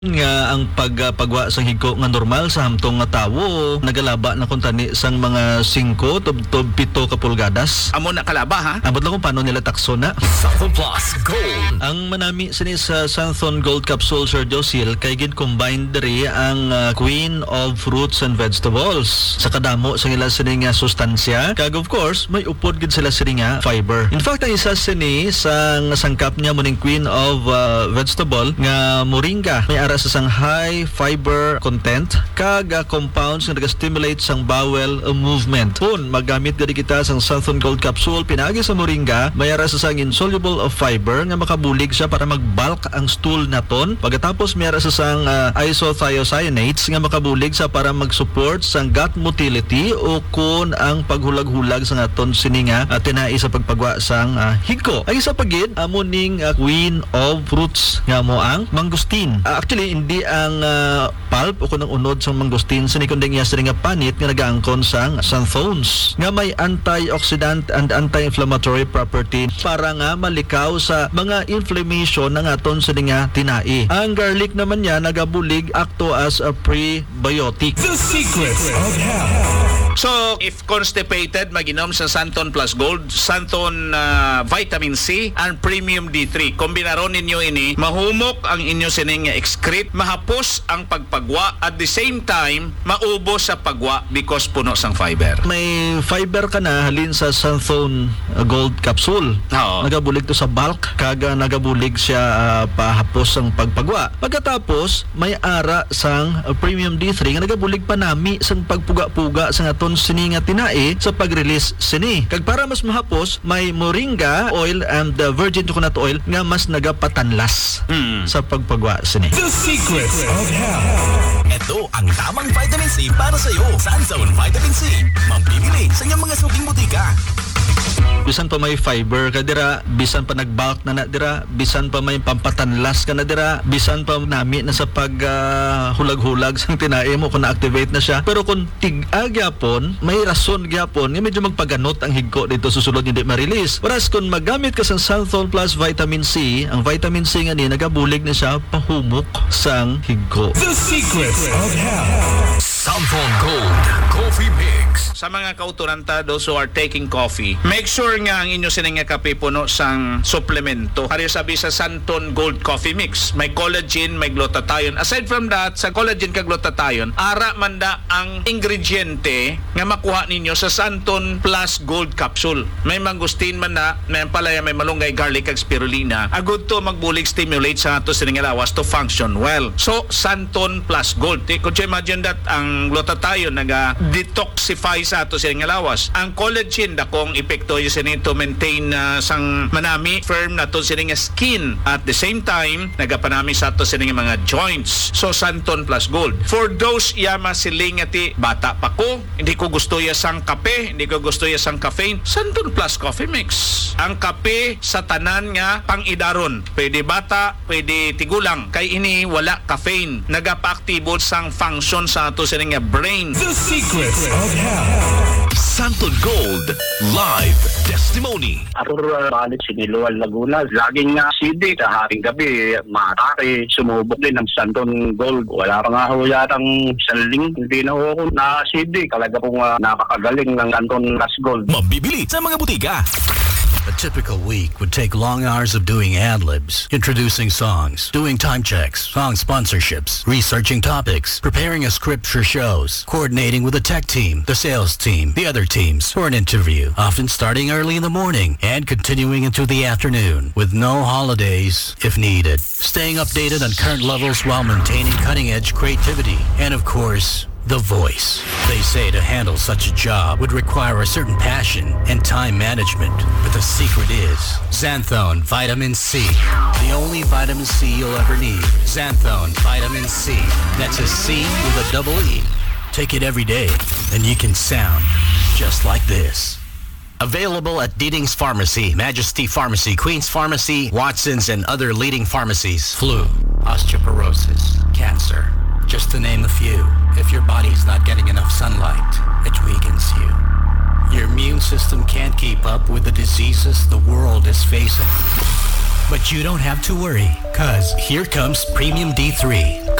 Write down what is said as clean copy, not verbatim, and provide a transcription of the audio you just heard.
nga ang pagwa sa higko nga normal sa hamtong nga tawo nagalaba na kung tani sang mga 5 to 7 ka pulgadas. Amo na kalaba ha? Abot lang kung paano nila takso na. Santhon Plus Gold. Ang manami sini sa Santhon Gold Capsule, Sir Josil, kay gin-combine diri ang Queen of Fruits and Vegetables. Sa kadamo sa ila sini nga sustansya, kag of course, may upod gid sila sini nga fiber. In fact, ang isa sini sa sangkap niya muning Queen of Vegetable nga moringa, may ara sa sang high fiber content kag compounds nga naga-stimulate sang bowel movement. Kung magamit gadi kita sang Santhon Gold Capsule pinagi sa moringa, may ara sa sang insoluble of fiber nga makabulig siya para mag-bulk ang stool naton. Pagkatapos may ara sa sang isothiocyanates nga makabulig sa para mag-support sang gut motility o kun ang paghulag-hulag sa aton sininga tinai sa pagpagwa sang higko. Ang isa pagid amo ning Queen of Fruits nga mo ang mangustin. Actually hindi ang pulp o kunang unod sa mangustin sa kundi niya sa nga panit nga nagaangkon sang xanthones nga may antioxidant and anti-inflammatory property para nga malikaw sa mga inflammation ng aton sa nga tinai. Ang garlic naman niya nagabulig acto as a prebiotic. The secrets of health. So, if constipated, mag-inom sa Santhon Plus Gold, Santhon Vitamin C, and Premium D3. Kombinaron ninyo ini, mahumok ang inyo sining excrete, mahapos ang pagpagwa, at the same time, maubos sa pagwa because puno sang fiber. May fiber ka na halin sa Santhon Gold Capsule. Oo. Nagabulig to sa bulk, kaga nagabulig siya pahapos ang pagpagwa. Pagkatapos, may ara sang Premium D3 nga nagabulig pa nami sang pagpuga-puga sa aton sini nga tinai sa pag-release sini. Kag para mas mahapos, may moringa oil and virgin coconut oil nga mas nagapatanlas sa pagpagwa sini. The secrets of health. Ito ang tamang vitamin C para sa iyo. Santhon Vitamin C. Mambibili sa inyong mga suking butika. Bisan pa may fiber ka dira, bisan pa nagbulk na dira, bisan pa may pampatanlas ka na dira, bisan pa nami na sa pag hulag-hulag sang tinai mo kung na-activate na siya. Pero kung tig-ag yapon, may rason gyapon nga medyo magpaganot ang higko dito susunod hindi ma-release. Whereas kung magamit ka sa Santhon Plus Vitamin C, ang vitamin C nga ni nagabulig na siya pahumok sang higko. The secrets of health. Santhon Gold Coffee Mix. Sa mga kauturanta, those who are taking coffee, make sure nga ang inyo sining nga kape puno sang suplemento. Hari sabi sa Santhon Gold Coffee Mix, may collagen, may glutathione. Aside from that, sa collagen kag glutathione, ara manda ang ingrediente nga makuha ninyo sa Santhon Plus Gold Capsule. May mangustin man na, may palaya, may malunggay, garlic kag spirulina. Agud to magbulig stimulate sa ato sining lawas to function well. So Santhon Plus Gold. Could you imagine that ang glutathione naga-detoxify sa ato sining lawas. Ang collagen dakong epekto yun sining to maintain sang manami firm na to sining skin. At the same time, nagapanami sa ato sining mga joints. So Santhon Plus Gold. For those yama siling ati bata pa ko, hindi ko gusto ya sang kape, hindi ko gusto ya sang caffeine, Santhon Plus Coffee Mix. Ang kape sa tanan nga pang-idaron. Pwede bata, pwede tigulang. Kay ini wala caffeine. Nagapa-aktibo sang function sa ato sining brain. The secrets of health. Santhon Gold Live Testimony. Ako balik si Nilual Laguna. Laging nga CD sa haring gabi, matake, sumubok din ng Santhon Gold. Wala pa nga ho yatang saling, hindi na ho ako na CD. Talaga pong napakagaling ng Santhon Plus Gold. Mabibili sa mga butika. A typical week would take long hours of doing ad-libs, introducing songs, doing time checks, song sponsorships, researching topics, preparing a script for shows, coordinating with the tech team, the sales team, the other teams for an interview, often starting early in the morning and continuing into the afternoon, with no holidays if needed. Staying updated on current levels while maintaining cutting-edge creativity, and of course, the voice. They say to handle such a job would require a certain passion and time management. But the secret is Xanthone Vitamin C. The only vitamin C you'll ever need. Xanthone Vitamin C. That's a C with a double E. Take it every day and you can sound just like this. Available at Deeding's Pharmacy, Majesty Pharmacy, Queen's Pharmacy, Watson's, and other leading pharmacies. Flu, osteoporosis, cancer. Just to name a few. If your body's not getting enough sunlight, it weakens you. Your immune system can't keep up with the diseases the world is facing. But you don't have to worry, cause here comes Premium D3.